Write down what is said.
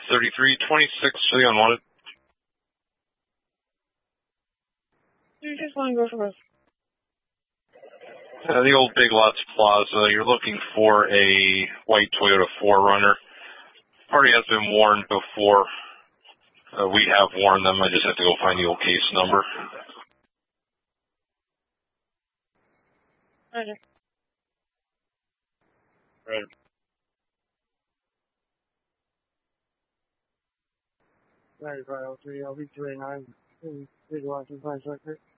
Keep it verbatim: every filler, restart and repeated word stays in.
thirty-three twenty-six for the unwanted. You just want to go for us. Uh, the old Big Lots Plaza, you're looking for a white Toyota four runner. Party has been warned before. Uh, we have warned them. I just have to go find the old case number. Roger. Right. ninety-five oh three, L B two eighty-nine, Big Lots and Fine Sector.